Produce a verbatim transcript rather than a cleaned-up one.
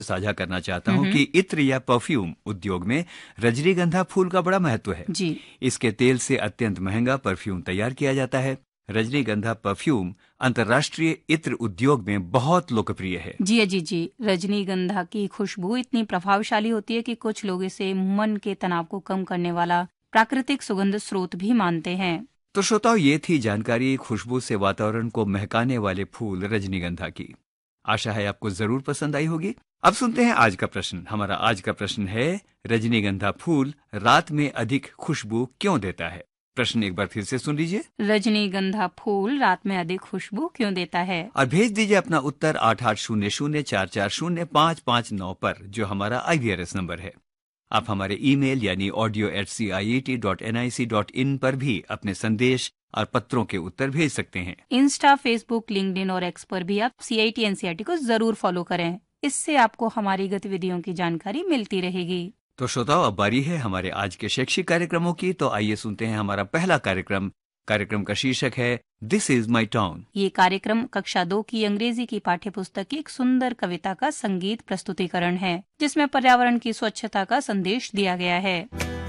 साझा करना चाहता हूँ हम्म। कि इत्र या परफ्यूम उद्योग में रजनीगंधा फूल का बड़ा महत्व है। जी इसके तेल से अत्यंत महंगा परफ्यूम तैयार किया जाता है। रजनीगंधा परफ्यूम अंतर्राष्ट्रीय इत्र उद्योग में बहुत लोकप्रिय है। जी जी जी रजनीगंधा की खुशबू इतनी प्रभावशाली होती है कि कुछ लोग इसे मन के तनाव को कम करने वाला प्राकृतिक सुगंध स्रोत भी मानते हैं। तो श्रोताओं, ये थी जानकारी खुशबू से वातावरण को महकाने वाले फूल रजनीगंधा की। आशा है आपको जरूर पसंद आई होगी। अब सुनते हैं आज का प्रश्न। हमारा आज का प्रश्न है, रजनीगंधा फूल रात में अधिक खुशबू क्यों देता है? प्रश्न एक बार फिर से सुन लीजिए रजनीगंधा फूल रात में अधिक खुशबू क्यों देता है? और भेज दीजिए अपना उत्तर आठ आठ शून्य शून्य चार चार शून्य पाँच पाँच नौ पर, जो हमारा आई वी आर एस नंबर है। आप हमारे ईमेल यानी audio eight C I E T dot N I C dot in पर भी अपने संदेश और पत्रों के उत्तर भेज सकते हैं। इंस्टा, फेसबुक, लिंक्डइन और एक्स पर भी आप सी I T N C R T को जरूर फॉलो करें। इससे आपको हमारी गतिविधियों की जानकारी मिलती रहेगी। तो श्रोताओं, अब बारी है हमारे आज के शैक्षिक कार्यक्रमों की। तो आइए सुनते हैं हमारा पहला कार्यक्रम। कार्यक्रम का शीर्षक है दिस इज माई टाउन। ये कार्यक्रम कक्षा दो की अंग्रेजी की पाठ्य पुस्तक की एक सुंदर कविता का संगीत प्रस्तुतिकरण है, जिसमें पर्यावरण की स्वच्छता का संदेश दिया गया है।